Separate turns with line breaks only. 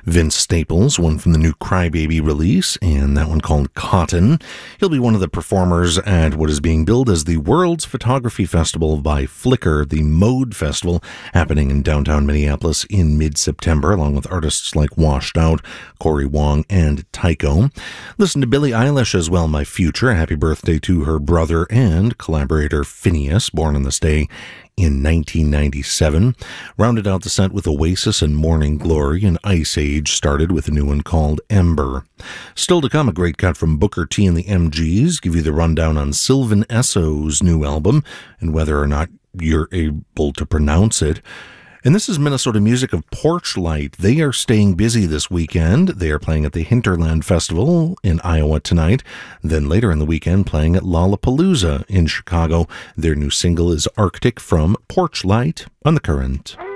Vince Staples, one from the new Crybaby release, and that one called Cotton. He'll be one of the performers at what is being billed as the World's Photography Festival by Flickr, the Mode Festival, happening in downtown Minneapolis in mid-September, along with artists like Washed Out, Corey Wong, and Tycho. Listen to Billie Eilish as well, My Future. Happy birthday to her brother and collaborator Phineas, born on this day in 1997. Rounded out the set with Oasis and Morning Glory, and Ice Age started with a new one called Ember. Still to come, a great cut from Booker T and the MGs, give you the rundown on Sylvan Esso's new album and whether or not you're able to pronounce it. And this is Minnesota music of Porchlight. They are staying busy this weekend. They are playing at the Hinterland Festival in Iowa tonight. Then later in the weekend, playing at Lollapalooza in Chicago. Their new single is Arctic from Porchlight on The Current.